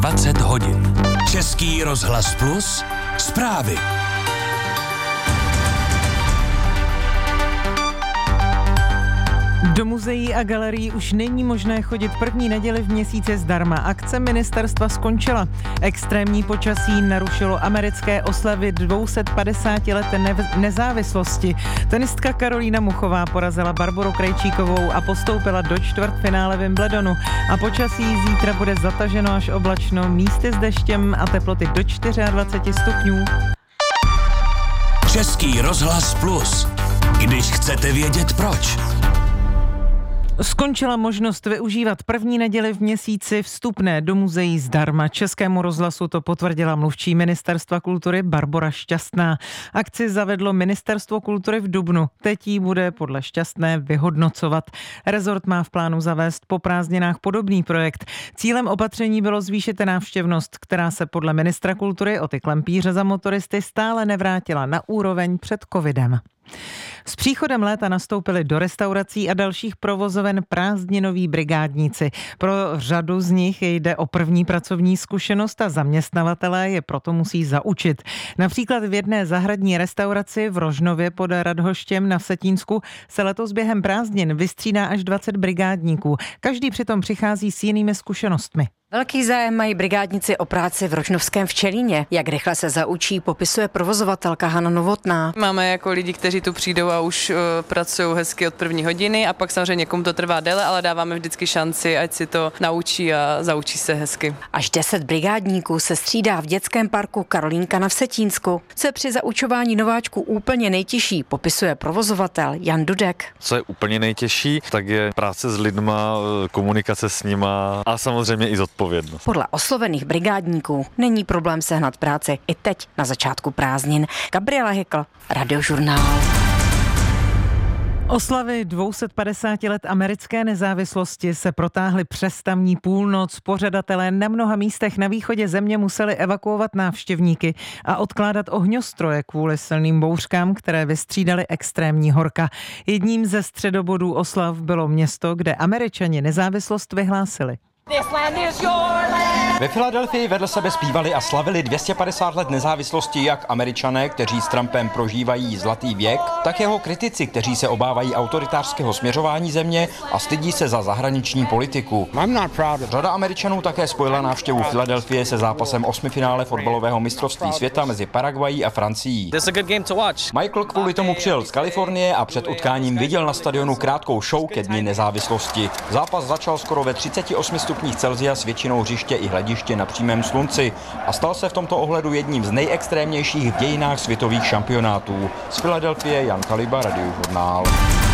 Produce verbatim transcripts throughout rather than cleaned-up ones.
dvacet hodin. Český rozhlas Plus, zprávy. Do muzeí a galerií už není možné chodit první neděli v měsíci zdarma. Akce ministerstva skončila. Extrémní počasí narušilo americké oslavy dvě stě padesát let ne- nezávislosti. Tenistka Karolína Muchová porazila Barboru Krejčíkovou a postoupila do čtvrtfinále Wimbledonu. A počasí zítra bude zataženo až oblačno, místy s deštěm a teploty do dvacet čtyři stupňů. Český rozhlas Plus. Když chcete vědět proč. Skončila možnost využívat první neděli v měsíci vstupné do muzeí zdarma. Českému rozhlasu to potvrdila mluvčí Ministerstva kultury Barbora Šťastná. Akci zavedlo Ministerstvo kultury v dubnu. Teď ji bude podle Šťastné vyhodnocovat. Rezort má v plánu zavést po prázdninách podobný projekt. Cílem opatření bylo zvýšit návštěvnost, která se podle ministra kultury Oty Klempíře za motoristy stále nevrátila na úroveň před covidem. S příchodem léta nastoupili do restaurací a dalších provozoven prázdninoví brigádníci. Pro řadu z nich jde o první pracovní zkušenost a zaměstnavatelé je proto musí zaučit. Například v jedné zahradní restauraci v Rožnově pod Radhoštěm na Vsetínsku se letos během prázdnin vystřídá až dvacet brigádníků. Každý přitom přichází s jinými zkušenostmi. Velký zájem mají brigádníci o práci v Rožnovském Včelíně. Jak rychle se zaučí, popisuje provozovatelka Hana Novotná. Máme jako lidi, kteří tu přijdou a už uh, pracují hezky od první hodiny a pak samozřejmě někomu to trvá déle, ale dáváme vždycky šanci, ať si to naučí a zaučí se hezky. Až deset brigádníků se střídá v dětském parku Karolínka na Vsetínsku. Co je při zaučování nováčků úplně nejtěžší, popisuje provozovatel Jan Dudek. Co je úplně nejtěžší, tak je práce s lidma, komunikace s nima a samozřejmě i zodpovědnost. Podle oslovených brigádníků není problém sehnat práci i teď na začátku prázdnin. Gabriela Hykl, Radiožurnál. Oslavy dvě stě padesát let americké nezávislosti se protáhly přes tamní půlnoc. Pořadatelé na mnoha místech na východě země museli evakuovat návštěvníky a odkládat ohňostroje kvůli silným bouřkám, které vystřídaly extrémní horka. Jedním ze středobodů oslav bylo město, kde Američani nezávislost vyhlásili. Ve Filadelfii vedle sebe zpívali a slavili dvě stě padesát let nezávislosti jak Američané, kteří s Trumpem prožívají zlatý věk, tak jeho kritici, kteří se obávají autoritářského směřování země a stydí se za zahraniční politiku. Řada Američanů také spojila návštěvu Filadelfie se zápasem osmifinále fotbalového mistrovství světa mezi Paraguayí a Francií. Michael kvůli tomu přijel z Kalifornie a před utkáním viděl na stadionu krátkou show ke dni nezávislosti. Zápas začal skoro ve třiceti osmi stupních Celsia s většinou hřiště i hlediště na přímém slunci a stal se v tomto ohledu jedním z nejextrémnějších v dějinách světových šampionátů. Z Filadelfie Jan Kaliba, Radiožurnál.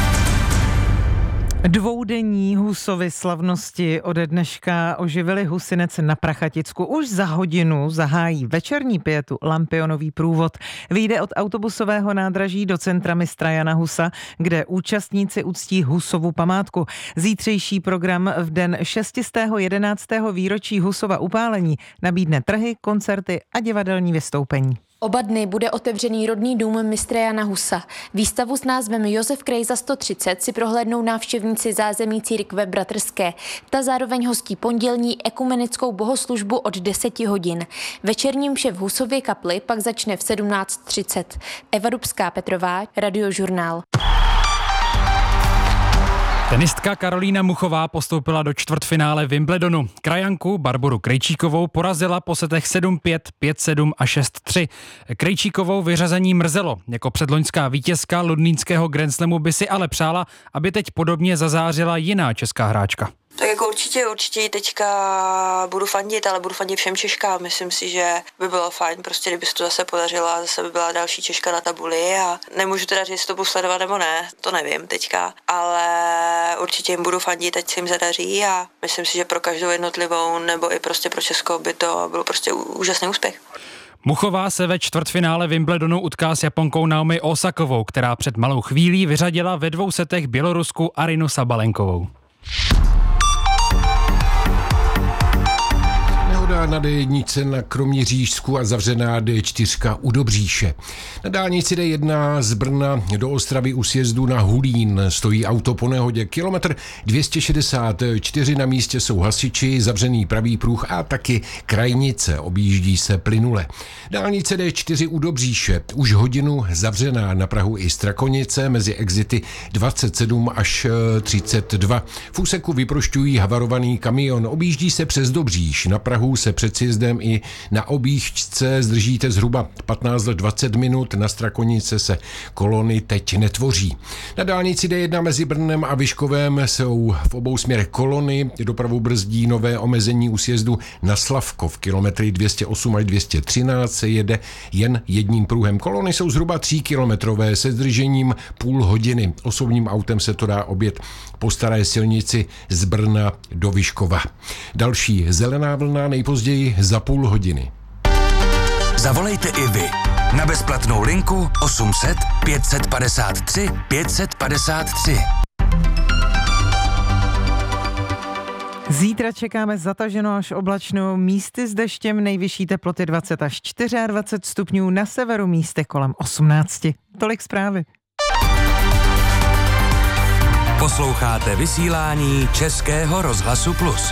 Dvoudenní Husovy slavnosti ode dneška oživili Husinec na Prachaticku. Už za hodinu zahájí večerní pietu Lampionový průvod. Vyjde od autobusového nádraží do centra mistra Jana Husa, kde účastníci uctí Husovu památku. Zítřejší program v den šestistého jedenáctého výročí Husova upálení nabídne trhy, koncerty a divadelní vystoupení. Oba dny bude otevřený rodný dům mistra Jana Husa. Výstavu s názvem Josef Krejza sto třicet si prohlédnou návštěvníci zázemí církve bratrské. Ta zároveň hostí pondělní ekumenickou bohoslužbu od deseti hodin. Večerní mše v Husově kapli pak začne v sedmnáct třicet. Eva Dubská Petrová, Radiožurnál. Tenistka Karolína Muchová postoupila do čtvrtfinále Wimbledonu. Krajanku Barboru Krejčíkovou porazila po setech sedm pět, pět sedm a šest tři. Krejčíkovou vyřazení mrzelo. Jako předloňská vítězka londýnského Grand Slamu by si ale přála, aby teď podobně zazářila jiná česká hráčka. Tak jako určitě, určitě teďka budu fandit, ale budu fandit všem Češkám. Myslím si, že by bylo fajn, prostě kdyby se to zase podařilo a zase by byla další Češka na tabuli a nemůžu teda říct, jestli to budu sledovat nebo ne, to nevím teďka, ale určitě jim budu fandit, ať se jim zadaří a myslím si, že pro každou jednotlivou nebo i prostě pro Česko by to byl prostě úžasný úspěch. Muchová se ve čtvrtfinále Wimbledonu utká s Japonkou Naomi Osakovou, která před malou chvílí vyřadila ve dvou setech Bělorusku Arinu Sabalenkovou. na D jedna na Kroměřížsku a zavřená D čtyři u Dobříše. Na dálnici D jedna z Brna do Ostravy u sjezdu na Hulín stojí auto po nehodě. Kilometr dvě stě šedesát čtyři, na místě jsou hasiči, zavřený pravý pruh a taky krajnice, objíždí se plynule. Dálnice D čtyři u Dobříše už hodinu zavřená, na prahu i Strakonice mezi exity dvacet sedm až třicet dva. V úseku vyprošťují havarovaný kamion, objíždí se přes Dobříš, na Prahu se před sjezdem i na objížďce zdržíte zhruba patnáct až dvacet minut, na Strakonice se kolony teď netvoří. Na dálnici D jedna mezi Brnem a Vyškovem jsou v obou směrech kolony, dopravu brzdí nové omezení u sjezdu na Slavkov, kilometry dvě stě osm až dvě stě třináct se jede jen jedním pruhem. Kolony jsou zhruba tříkilometrové se zdržením půl hodiny. Osobním autem se to dá objet po staré silnici z Brna do Vyškova. Další zelená vlna nejpozději za půl hodiny. Zavolejte i vy na bezplatnou linku osm set pět set padesát tři pět set padesát tři. Zítra čekáme zataženou až oblačnou, místy s deštěm, nejvyšší teploty dvacet až dvacet čtyři stupňů, na severu místy kolem osmnáct. Tolik zprávy. Posloucháte vysílání Českého rozhlasu Plus.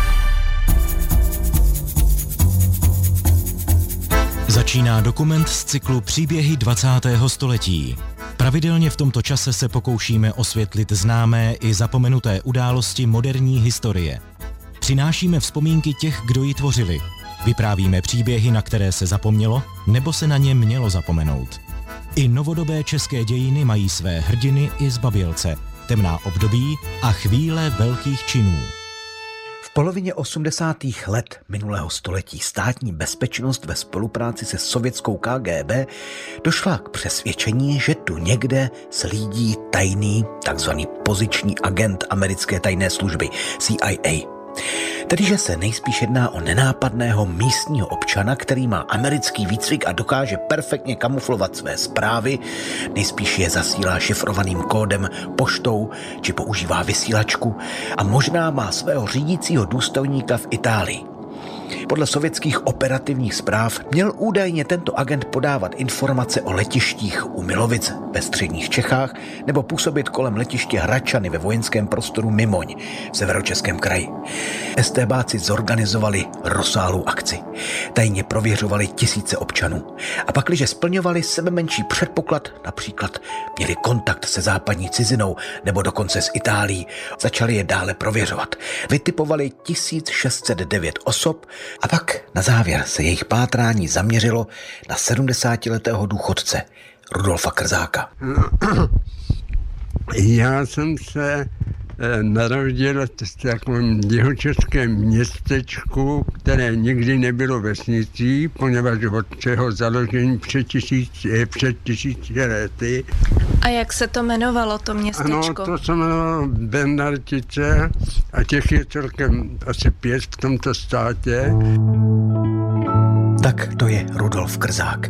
Začíná dokument z cyklu Příběhy dvacátého století. Pravidelně v tomto čase se pokoušíme osvětlit známé i zapomenuté události moderní historie. Přinášíme vzpomínky těch, kdo ji tvořili. Vyprávíme příběhy, na které se zapomnělo, nebo se na ně mělo zapomenout. I novodobé české dějiny mají své hrdiny i zbabělce, temná období a chvíle velkých činů. V polovině osmdesátých let minulého století státní bezpečnost ve spolupráci se sovětskou K G B došla k přesvědčení, že tu někde slídí tajný, takzvaný poziční agent americké tajné služby C I A. Tedy, že se nejspíš jedná o nenápadného místního občana, který má americký výcvik a dokáže perfektně kamuflovat své zprávy, nejspíš je zasílá šifrovaným kódem poštou či používá vysílačku a možná má svého řídícího důstojníka v Itálii. Podle sovětských operativních zpráv měl údajně tento agent podávat informace o letištích u Milovic ve středních Čechách nebo působit kolem letiště Hradčany ve vojenském prostoru Mimoň v severočeském kraji. STBáci zorganizovali rozsáhlou akci. Tajně prověřovali tisíce občanů. A pakliže splňovali sebemenší předpoklad, například měli kontakt se západní cizinou nebo dokonce s Itálií, začali je dále prověřovat. Vytipovali tisíc šest set devět osob a pak na závěr se jejich pátrání zaměřilo na sedmdesátiletého důchodce Rudolfa Krzáka. Já jsem se narodil v takovém jihočeském městečku, které nikdy nebylo vesnicí, poněvadž od jeho založení před, tisíc, před tisíci lety. A jak se to jmenovalo, to městečko? Ano, to se jmenovalo Bernardice a těch je celkem asi pět v tomto státě. Tak to je Rudolf Krzák.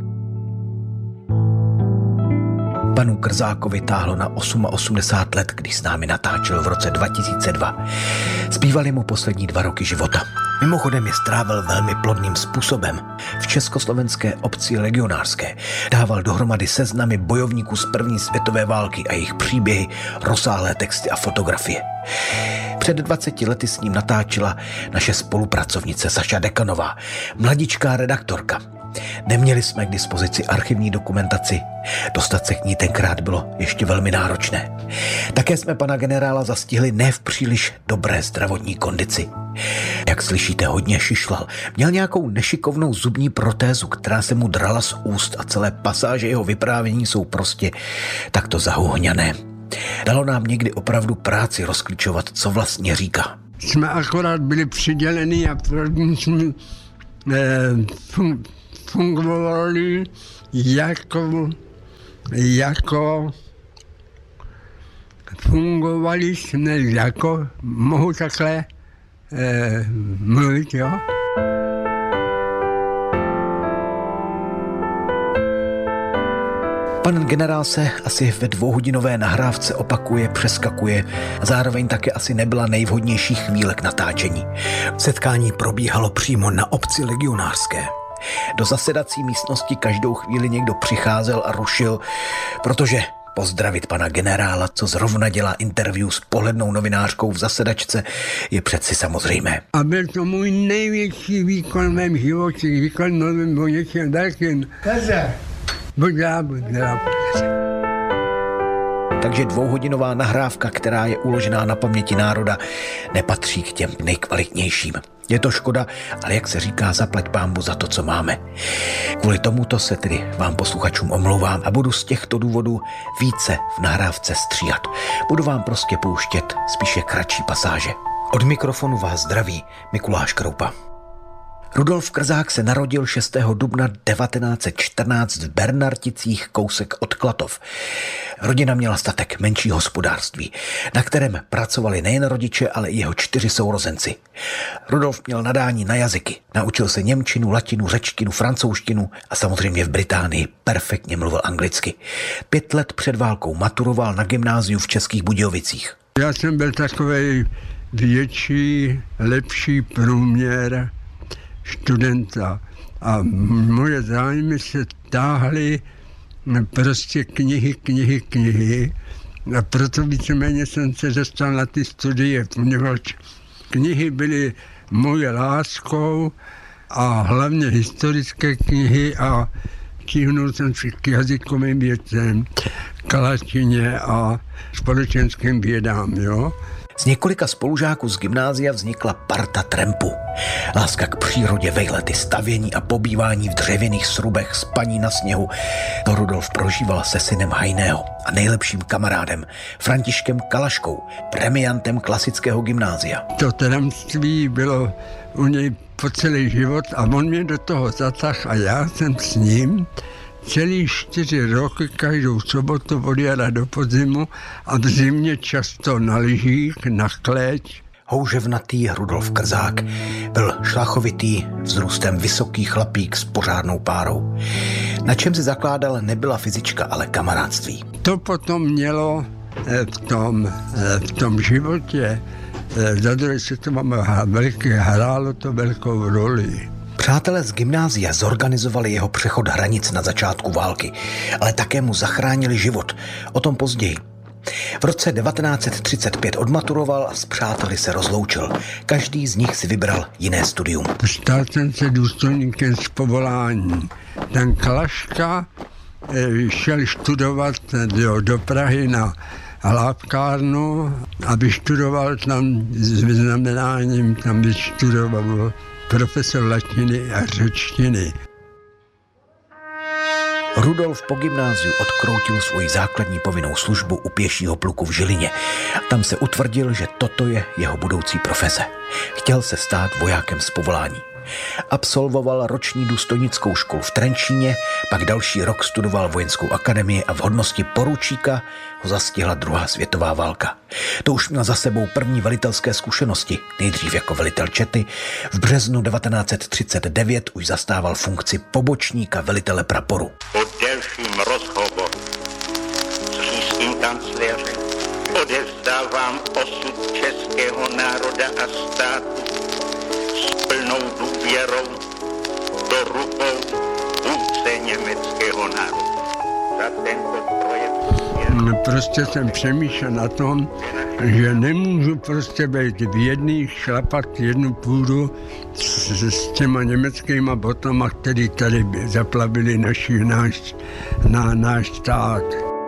Panu Krzákovi táhlo na osmdesát osm let, když s námi natáčel v roce dva tisíce dva. Zbývaly mu poslední dva roky života. Mimochodem je strávil velmi plodným způsobem. V československé obci legionářské dával dohromady seznamy bojovníků z první světové války a jejich příběhy, rozsáhlé texty a fotografie. Před dvaceti lety s ním natáčela naše spolupracovnice Saša Dekanová, mladičká redaktorka. Neměli jsme k dispozici archivní dokumentaci. Dostat se k ní tenkrát bylo ještě velmi náročné. Také jsme pana generála zastihli ne v příliš dobré zdravotní kondici. Jak slyšíte, hodně šišlal. Měl nějakou nešikovnou zubní protézu, která se mu drala z úst a celé pasáže jeho vyprávění jsou prostě takto zahuhňané. Dalo nám někdy opravdu práci rozklíčovat, co vlastně říká. Jsme akorát byli přiděleni a první jsme eh, fungovali jako, jako fungovali jsme jako, mohu takhle eh, mluvit, jo? Pan generál se asi ve dvouhodinové nahrávce opakuje, přeskakuje a zároveň také asi nebyla nejvhodnější chvíle k natáčení. Setkání probíhalo přímo na obci Legionářské. Do zasedací místnosti každou chvíli někdo přicházel a rušil, protože pozdravit pana generála, co zrovna dělá interview s pohlednou novinářkou v zasedačce, je přeci samozřejmé. A byl to můj největší výkon v mém životě, výkon mluvím o něčem velkým. Buď já, buď já. Takže dvouhodinová nahrávka, která je uložená na paměti národa, nepatří k těm nejkvalitnějším. Je to škoda, ale jak se říká, zaplať pánbu za to, co máme. Kvůli tomuto se tedy vám posluchačům omlouvám a budu z těchto důvodů více v nahrávce stříhat. Budu vám prostě pouštět spíše kratší pasáže. Od mikrofonu vás zdraví Mikuláš Kroupa. Rudolf Krzák se narodil šestého dubna devatenáct set čtrnáct v Bernarticích, kousek od Klatov. Rodina měla statek, menší hospodářství, na kterém pracovali nejen rodiče, ale i jeho čtyři sourozenci. Rudolf měl nadání na jazyky. Naučil se němčinu, latinu, řečtinu, francouzštinu a samozřejmě v Británii perfektně mluvil anglicky. Pět let před válkou maturoval na gymnáziu v Českých Budějovicích. Já jsem byl takovej větší, lepší průměr studenta a moje zájmy se táhly prostě knihy, knihy, knihy a proto víceméně jsem se dostal na ty studie, poněvadž knihy byly moje láskou a hlavně historické knihy a tíhnul jsem se k jazykovým věcem, k latině a společenským vědám, jo. Z několika spolužáků z gymnázia vznikla parta trampů. Láska k přírodě, vejlety, stavění a pobývání v dřevěných srubech, spaní na sněhu. To Rudolf prožíval se synem Hajného a nejlepším kamarádem Františkem Kalaškou, premiantem klasického gymnázia. To tramství bylo u něj po celý život a on mě do toho zatáhl a já jsem s ním celý čtyři roky každou sobotu od jara do podzimu a v zimě často na lyžích, na kleť. Houževnatý Rudolf Krzák byl šlachovitý, vzrůstem vysoký chlapík s pořádnou párou. Na čem si zakládal, nebyla fyzička, ale kamarádství. To potom mělo v tom, v tom životě za druhé světové války hrálo to velkou roli. Přátelé z gymnázia zorganizovali jeho přechod hranic na začátku války, ale také mu zachránili život. O tom později. V roce devatenáct set třicet pět odmaturoval a s přáteli se rozloučil. Každý z nich si vybral jiné studium. Stal jsem se důstojníkem z povolání. Ten Kalaška šel studovat do, do Prahy na Hlávkárnu a vyštudoval tam s vyznamenáním, tam vyštudoval profesor latiny a řečtiny. Rudolf po gymnáziu odkroutil svoji základní povinnou službu u pěšího pluku v Žilině. Tam se utvrdil, že toto je jeho budoucí profese. Chtěl se stát vojákem z povolání. Absolvoval roční důstojnickou školu v Trenčíně, pak další rok studoval vojenskou akademii a v hodnosti poručíka ho zastihla druhá světová válka. To už měl za sebou první velitelské zkušenosti, nejdřív jako velitel čety. V březnu devatenáct set třicet devět už zastával funkci pobočníka velitele praporu. Po delším rozhovoru s říšským kancléřem odevzdávám osud českého národa a státu s plnou důvěrou do rukou vůdce německého národa. Za tento projev prostě jsem přemýšlel na tom, že nemůžu prostě být v jedný šlapat jednu půdu s, s těma německýma botama, který tady zaplavili naši, náš, na, náš stát.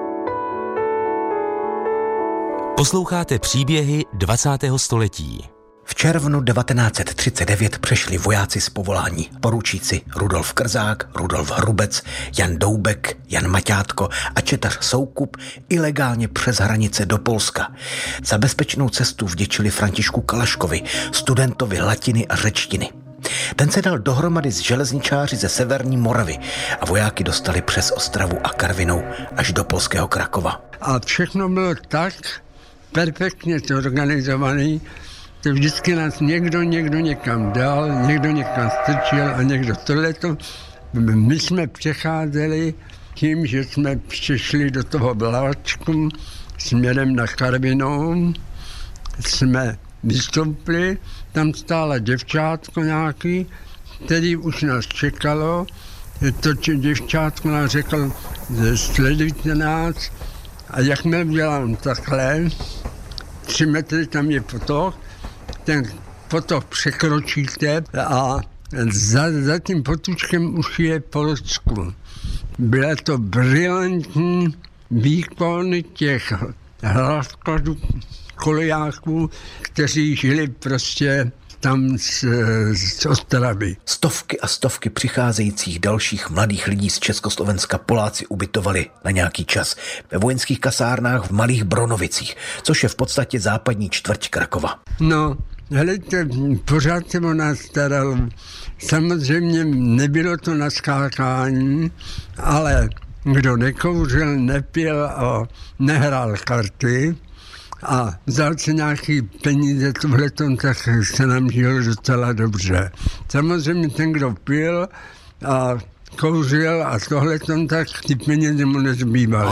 Posloucháte příběhy dvacátého století. V červnu devatenáct set třicet devět přešli vojáci z povolání, poručíci Rudolf Krzák, Rudolf Hrubec, Jan Doubek, Jan Maťátko a četař Soukup ilegálně přes hranice do Polska. Za bezpečnou cestu vděčili Františku Kalaškovi, studentovi latiny a řečtiny. Ten se dal dohromady s železničáři ze severní Moravy a vojáky dostali přes Ostravu a Karvinou až do polského Krakova. A všechno bylo tak perfektně zorganizovaný, že vždycky nás někdo, někdo někam dal, někdo někam strčil a někdo tohleto. My jsme přecházeli tím, že jsme přišli do toho vláčku směrem na Karvinou, jsme vystoupili, tam stála děvčátko nějaký, který už nás čekalo. To děvčátko nás řekl, sledujte nás, a jakmile udělám takhle, tři metry tam je potok, ten potok překročíte a za, za tím potůčkem už je Polsku. Byla to brilantní výkon těch hlavkladů kolejáků, kteří žili prostě tam z, z Ostravy. Stovky a stovky přicházejících dalších mladých lidí z Československa Poláci ubytovali na nějaký čas ve vojenských kasárnách v Malých Bronovicích, což je v podstatě západní čtvrť Krakova. No, helejte, pořád se o nás staralo. Samozřejmě nebylo to na skákání, ale kdo nekouřil, nepil a nehrál karty a vzal si nějaký peníze tohletom, tak se nám žilo docela dobře. Samozřejmě ten, kdo pil a kouřil a tohletom, tak ty peníze mu nezbývaly.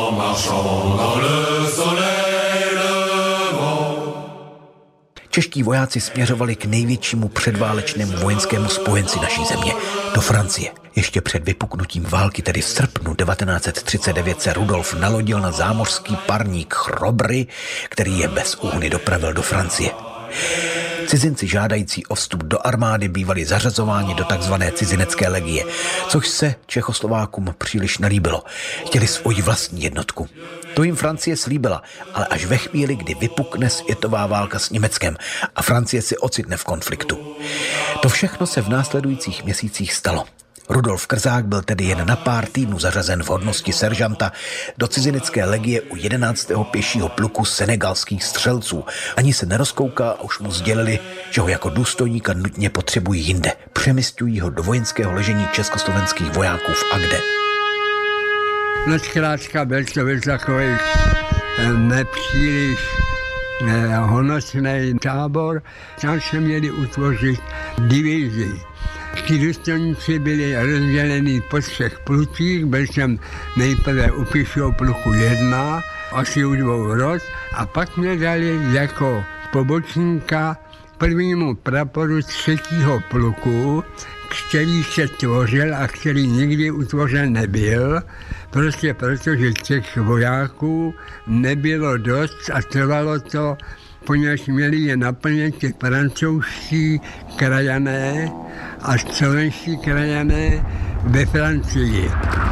Čeští vojáci směřovali k největšímu předválečnému vojenskému spojenci naší země, do Francie. Ještě před vypuknutím války, tedy v srpnu devatenáct set třicet devět, se Rudolf nalodil na zámořský parník Chrobry, který je bez úhny dopravil do Francie. Cizinci žádající o vstup do armády bývali zařazováni do takzvané cizinecké legie, což se Čechoslovákům příliš nelíbilo. Chtěli svoji vlastní jednotku. To jim Francie slíbila, ale až ve chvíli, kdy vypukne světová válka s Německem a Francie se ocitne v konfliktu. To všechno se v následujících měsících stalo. Rudolf Krzák byl tedy jen na pár týdnů zařazen v hodnosti seržanta do cizinecké legie u jedenáctého pěšího pluku senegalských střelců. Ani se nerozkouká a už mu sdělili, že ho jako důstojníka nutně potřebují jinde. Přemisťují ho do vojenského ležení československých vojáků v Agde. No zkrátka byl to byl takový nepříliš honosný tábor. Tam se měli utvořit divizi. Ti důstojníci byli rozděleni po třech plucích, byl jsem nejprve u pěšího pluku jedna, asi u dvou rod, a pak mě dali jako pobočníka prvnímu praporu třetího pluku, který se tvořil a který nikdy utvořen nebyl, prostě protože těch vojáků nebylo dost a trvalo to, poněvadž měli je naplnit ty francouzští krajané a slovenští krajané ve Francii.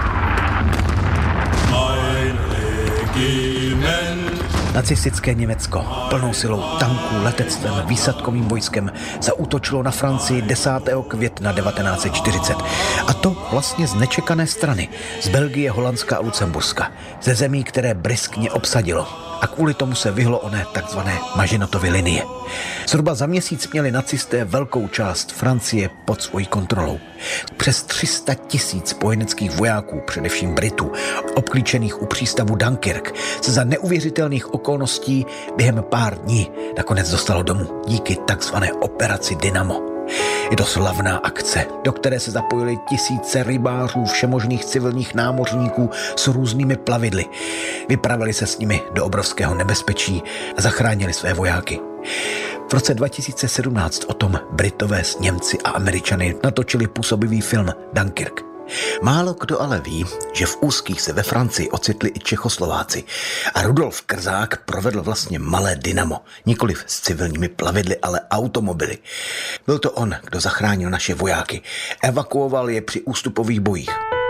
Nacistické Německo plnou silou tanků, letectvem, výsadkovým vojskem zaútočilo na Francii desátého května devatenáct set čtyřicet. A to vlastně z nečekané strany, z Belgie, Holandska a Lucemburska, ze zemí, které bryskně obsadilo. A kvůli tomu se vyhlo oné takzvané Mažinotovy linie. Zhruba za měsíc měli nacisté velkou část Francie pod svojí kontrolou. Přes tři sta tisíc spojeneckých vojáků, především Britů, obklíčených u přístavu Dunkirk, se za neuvěřitelných okolností během pár dní nakonec dostalo domů díky takzvané operaci Dynamo. Je to slavná akce, do které se zapojili tisíce rybářů, všemožných civilních námořníků s různými plavidly. Vypravili se s nimi do obrovského nebezpečí a zachránili své vojáky. V roce dva tisíce sedmnáct o tom Britové s Němci a Američany natočili působivý film Dunkirk. Málo kdo ale ví, že v úzkých se ve Francii ocitli i Čechoslováci a Rudolf Krzák provedl vlastně malé Dynamo, nikoliv s civilními plavidly, ale automobily. Byl to on, kdo zachránil naše vojáky, evakuoval je při ústupových bojích.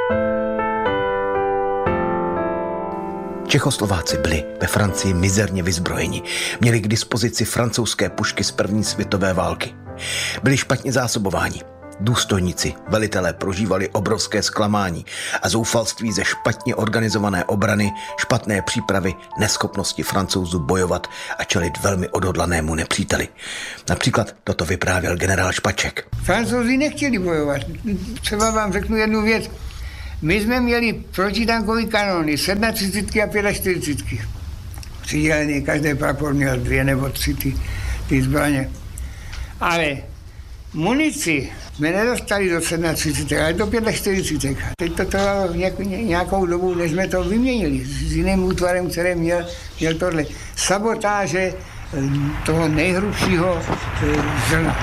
Čechoslováci byli ve Francii mizerně vyzbrojeni, měli k dispozici francouzské pušky z první světové války. Byli špatně zásobováni. Důstojníci, velitelé prožívali obrovské zklamání a zoufalství ze špatně organizované obrany, špatné přípravy, neschopnosti Francouzů bojovat a čelit velmi odhodlanému nepříteli. Například toto vyprávěl generál Špaček. Francouzi nechtěli bojovat. Třeba vám řeknu jednu věc. My jsme měli protitankové kanony, třicet sedm a čtyřicet pět. Přidělený, každý prapor měl dvě nebo tři ty, ty zbraně. Ale Munici jsme nedostali do třicet sedm, ale do čtyřicet pět. Teď to trvalo nějakou dobu, než jsme to vyměnili s jiným útvarem, který měl, měl tohle sabotáže toho nejhrubšího zrna.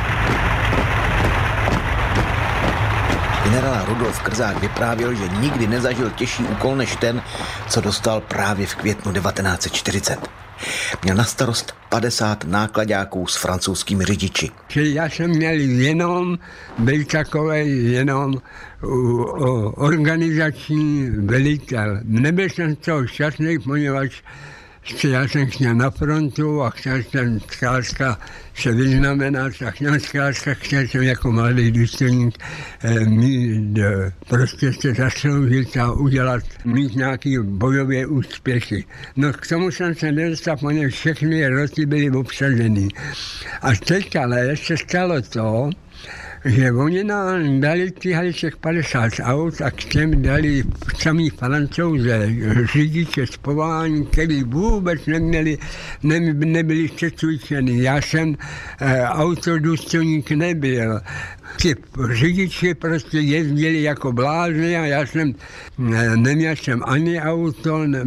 Generál Rudolf Krzák vyprávěl, že nikdy nezažil těžší úkol než ten, co dostal právě v květnu devatenáct set čtyřicet. Měl na starost padesát nákladáků s francouzskými řidiči. Já jsem měl jenom, byl takový jenom u, u, organizační velitel. Nebyl jsem z toho šťastný, poněvadž já jsem chtěl na frontu a chtěl jsem zkrátka se vyznamenat a chtěl zkrátka chtěl jsem jako mladý důstojník eh, mít, eh, prostě se zasloužit a udělat, mít nějaký bojové úspěchy. No k tomu jsem se nedostal, protože všechny roty byly obsazený. A teď ale se stalo to, že oni nám dali těch padesát aut a k těm dali samý Francouze, řidiče z pování, který vůbec neměli, ne, nebyli přecvičeni. Já jsem e, autodůstojník nebyl. Ti řidiči prostě jezdili jako blázni a já jsem, ne, neměl jsem ani auto, ne,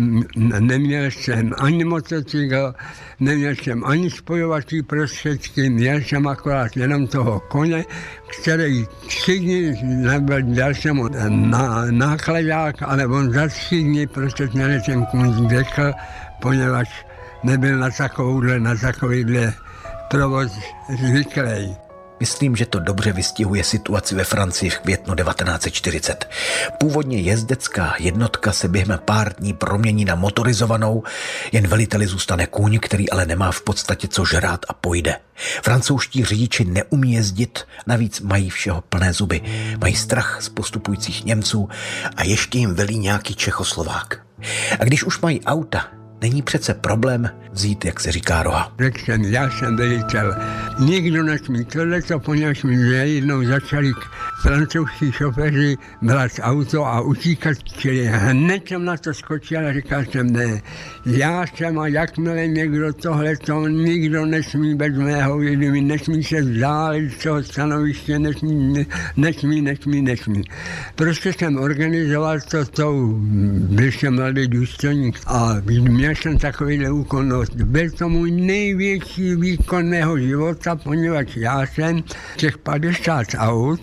neměl jsem ani motocykl, neměl jsem ani spojovací prostředky, měl jsem akorát jenom toho koně, který tři dny dal jsem mu na, nákladák, ale on za tři dny prostě měl ten kůň zdechl, poněvadž nebyl na takovouhle, na takovýhle provoz zvyklý. Myslím, že to dobře vystihuje situaci ve Francii v květnu devatenáct set čtyřicet. Původně jezdecká jednotka se během pár dní promění na motorizovanou, jen veliteli zůstane kůň, který ale nemá v podstatě co žrát a pojde. Francouzští řidiči neumí jezdit, navíc mají všeho plné zuby. Mají strach z postupujících Němců a ještě jim velí nějaký Čechoslovák. A když už mají auta, není přece problém vzít, jak se říká, roha. Řekl jsem, já jsem velitel. Nikdo nesmí tohleto, poněvadž mi jednou začali francouzští šoféři brát auto a utíkat, čili hned jsem na to skočil a říkal jsem, ne, já jsem a jakmile někdo tohleto, nikdo nesmí bez mého vědomí, nesmí se vzdálit z toho stanoviště, nesmí, nesmí, nesmí, nesmí. Prostě jsem organizoval to, to byl jsem mladý důstojník a měl jsem takovýhle úkon. No, byl to můj největší výkon mého života, poněvadž já jsem těch padesát aut,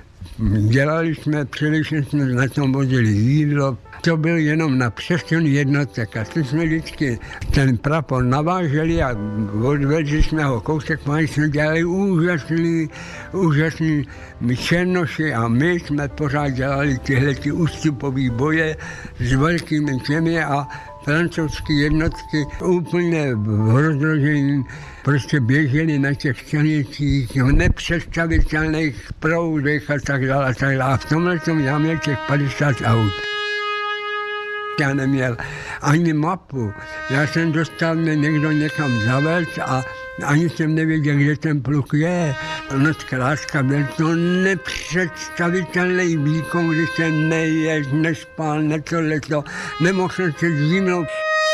dělali jsme, především jsme na tom vozili jídlo, to byl jenom na přesun jednotek a ty jsme vždycky ten prapor naváželi a odvedli jsme ho kousek, my jsme dělali úžasný, úžasný černoši a my jsme pořád dělali tyhle ty ústupové boje s velkými těmi a francouzské jednotky úplně v rozložení prostě běželi na těch silnicích, v nepředstavitelných proudech a tak dále a tak dále. A v tomhle tom já měl těch padesát aut. Já neměl ani mapu. Já jsem dostal, mě někdo někam zavést a ani jsem nevěděl, kde ten pluk je. No zkrátka byl to nepředstavitelný výkon, když jsem nejedl, nespal, netohleto, nemohl jsem se zimnout.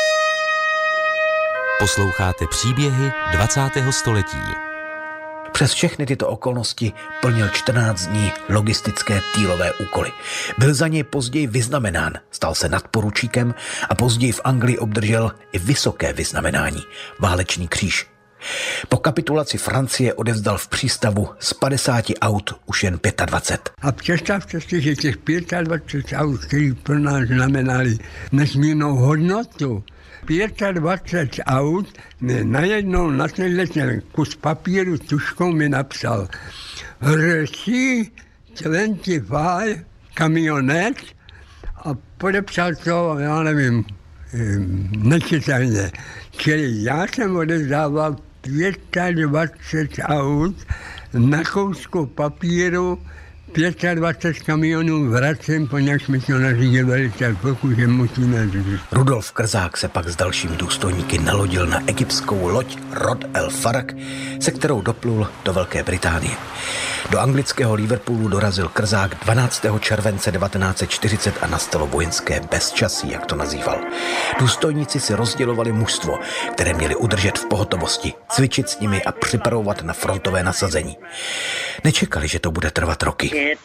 Posloucháte příběhy dvacátého století. Přes všechny tyto okolnosti plnil čtrnáct dní logistické týlové úkoly. Byl za něj později vyznamenán, stal se nadporučíkem a později v Anglii obdržel i vysoké vyznamenání, válečný kříž. Po kapitulaci Francie odevzdal v přístavu z padesáti aut už jen dvacet pět. A představte si, že těch dvacet pět aut, který pro nás znamenali nesmírnou hodnotu, dvacet pět aut mi najednou na tenhle ten kus papíru tuškou mi napsal Reci dvacet pět kamionet a podepsal to, já nevím, nečitelně. Čili já jsem odevzdával dvacet pět aut na kousku papíru, dvacet pět kamionů vracím, poněvadž mi to nařídil velitel, pokud je musíme říct. Rudolf Krzák se pak s dalšími důstojníky nalodil na egyptskou loď Rod El Farak, se kterou doplul do Velké Británie. Do anglického Liverpoolu dorazil Krzák dvanáctého července devatenáct set čtyřicet a nastalo vojenské bezčasí, jak to nazýval. Důstojníci si rozdělovali mužstvo, které měli udržet v pohotovosti, cvičit s nimi a připravovat na frontové nasazení. Nečekali, že to bude trvat roky.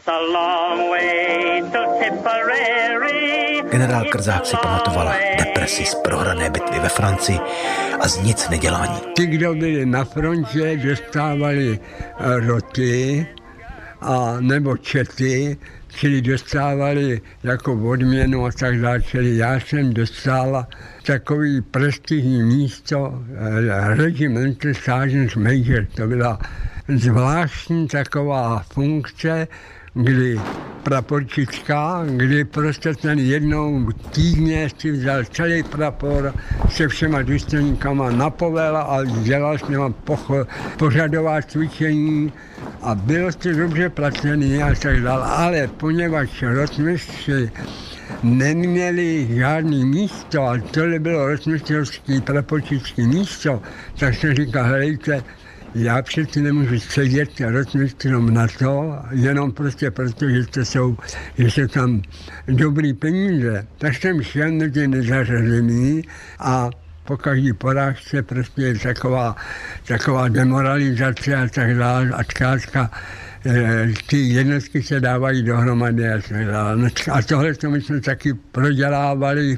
Generál Krzák si pamatoval depresi z prohrané bitvy ve Francii a z nic nedělání. Ti, kdo byli na frontě, dostávali roty a nebo čety, čili dostávali jako odměnu a tak dále. Čili já jsem dostala takový prestižní místo, Regimental Sergeant Major, to byla zvláštní taková funkce, kdy praporčička, kdy prostě ten jednou týdně si vzal celý prapor se všema důstojníkama na povel a dělal s něma pocho- pořadová cvičení a bylo to dobře placený a tak dále, ale poněvadž rotmistři neměli žádný místo a tohle bylo rotmistrovský praporčičský místo, tak jsem říkal, helejte, já přeci nemůžu sedět rotmistrom na to, jenom prostě proto, že to jsou, že jsou tam dobrý peníze. Tak jsem šel mezi nezařazený a po každý porážce prostě je taková, taková demoralizace a tak dále a zkrátka ty jednotky se dávají dohromady a tak dále. A tohle to my jsme taky prodělávali.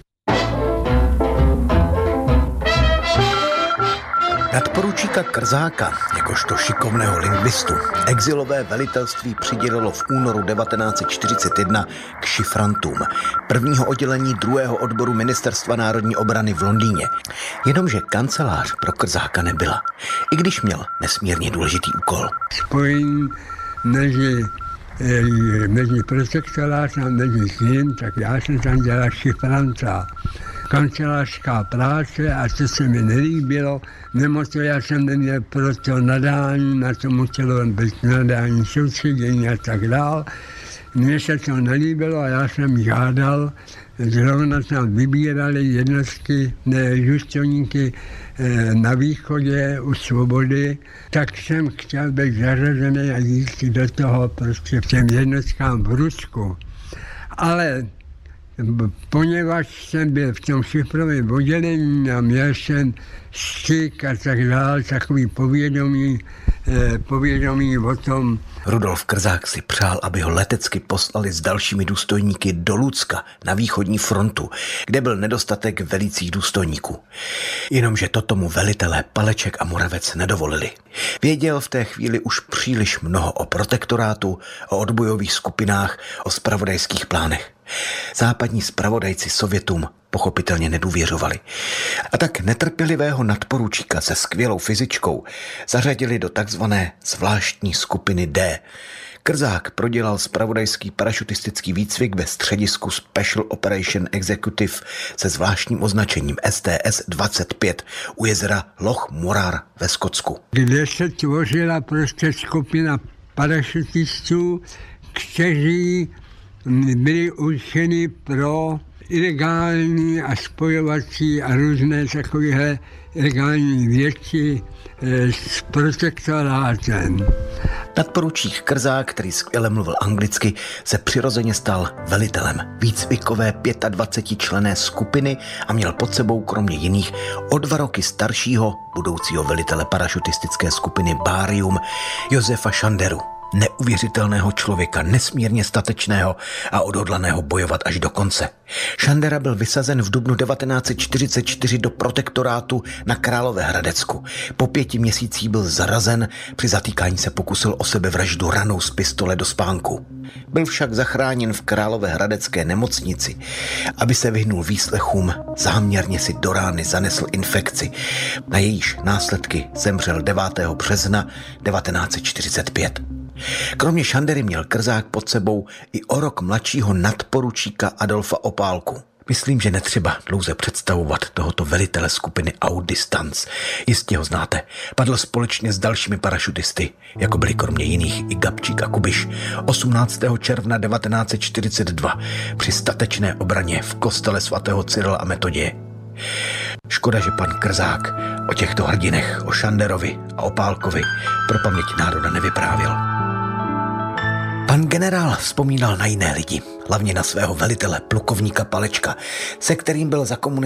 Nadporučíka Krzáka, jakožto šikovného lingvistu, exilové velitelství přidělilo v únoru devatenáct set čtyřicet jedna k šifrantům, prvního oddělení druhého odboru Ministerstva národní obrany v Londýně. Jenomže kancelář pro Krzáka nebyla, i když měl nesmírně důležitý úkol. Spojení mezi, mezi protektorátem a mezi tím, tak já jsem tam dělal šifranta. Kancelářská práce a co se mi nelíbilo, mimo to já jsem neměl proto nadání, na to muselo být nadání soustředění a tak dál. Mně se to nelíbilo a já jsem žádal, zrovna tam vybírali jednotky, ne, důstojníky na východě u Svobody, tak jsem chtěl být zařazený a jít do toho prostě v těm jednotkám v Rusku. Ale poněvadž jsem byl v tom šifrovém oddělení a měl jsem styk a tak dále, takový povědomí, eh, povědomí o tom. Rudolf Krzák si přál, aby ho letecky poslali s dalšími důstojníky do Lucka na východní frontu, kde byl nedostatek velících důstojníků. Jenomže to tomu velitelé Paleček a Moravec nedovolili. Věděl v té chvíli už příliš mnoho o protektorátu, o odbojových skupinách, o zpravodajských plánech. Západní zpravodajci Sovětům pochopitelně nedůvěřovali. A tak netrpělivého nadporučíka se skvělou fyzičkou zařadili do takzvané zvláštní skupiny D. Krzák prodělal zpravodajský parašutistický výcvik ve středisku Special Operation Executive se zvláštním označením S T S dvacet pět u jezera Loch Morar ve Skotsku. Kde se tvořila prostě skupina parašutistů, kteří byli určeni pro ilegální a spojovací a různé takovéhle ilegální věci s protektorátem. Nadporučík Krzák, který skvěle mluvil anglicky, se přirozeně stal velitelem výcvikové dvacetičlenné skupiny a měl pod sebou kromě jiných o dva roky staršího budoucího velitele parašutistické skupiny Barium Josefa Šanderu. Neuvěřitelného člověka, nesmírně statečného a odhodlaného bojovat až do konce. Šandera byl vysazen v dubnu devatenáct set čtyřicet čtyři do protektorátu na Královéhradecku. Po pěti měsících byl zarazen, při zatýkání se pokusil o sebevraždu ranou z pistole do spánku. Byl však zachráněn v Královéhradecké nemocnici. Aby se vyhnul výslechům, záměrně si do rány zanesl infekci. Na jejíž následky zemřel devátého března devatenáct set čtyřicet pět. Kromě Šandery měl Krzák pod sebou i o rok mladšího nadporučíka Adolfa Opálku. Myslím, že netřeba dlouze představovat tohoto velitele skupiny Outdistance. Jistě ho znáte. Padl společně s dalšími parašutisty, jako byli kromě jiných i Gabčík a Kubiš, osmnáctého června devatenáct set čtyřicet dva při statečné obraně v kostele svatého Cyrila a Metoděje. Škoda, že pan Krzák o těchto hrdinech, o Šanderovi a Opálkovi pro paměť národa nevyprávěl. Pan generál vzpomínal na jiné lidi, hlavně na svého velitele, plukovníka Palečka, se kterým byl za komunisty